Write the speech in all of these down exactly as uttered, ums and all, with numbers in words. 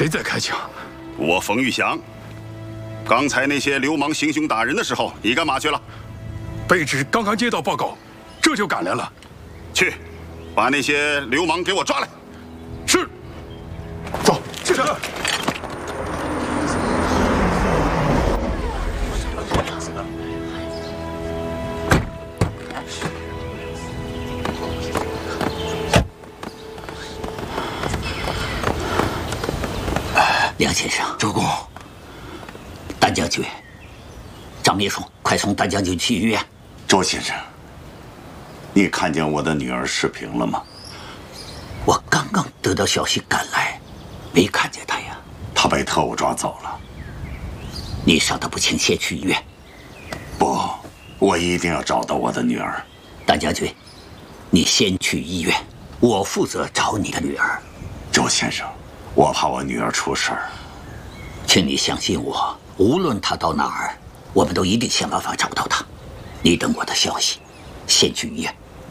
谁在开枪？ 我冯玉祥。刚才那些流氓行凶打人的时候，你干嘛去了？ 卑职刚刚接到报告，这就赶来了。 去，把那些流氓给我抓来。 是。走，是。 梁先生， 周公， 单将军，张秘书，快送单将军去医院。 周先生，你看见我的女儿视频了吗？ 我刚刚得到消息赶来，没看见她呀。 她被特务抓走了。 你伤得不轻，先去医院。 不，我一定要找到我的女儿。 单将军，你先去医院，我负责找你的女儿。 周先生。我怕我女儿出事儿， 请你相信我，无论她到哪儿，我们都一定想办法找到她。你等我的消息，先去医院。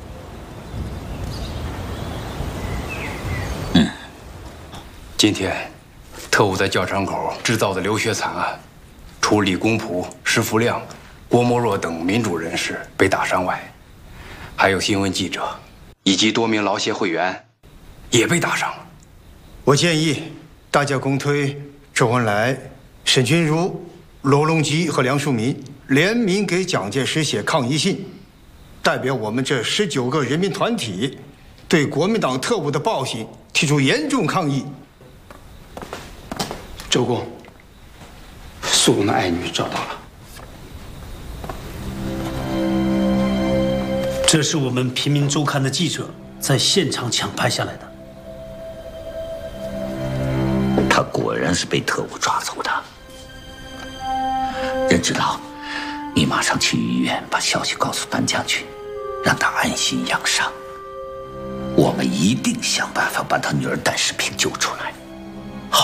嗯， 今天，特务在教场口制造的流血惨案，除李公朴、石福亮、郭沫若等民主人士被打伤外，还有新闻记者以及多名劳协会员也被打伤了。 我建议大家公推周恩来、沈钧儒、罗隆基和梁漱溟联名给蒋介石写抗议信，代表我们这十九个人民团体，对国民党特务的暴行提出严重抗议。 周公，苏龙的爱女找到了。 这是我们《平民周刊》的记者在现场抢拍下来的。 他果然是被特务抓走的。任指导，你马上去医院把消息告诉单将军，让他安心养伤。我们一定想办法把他女儿单世平救出来。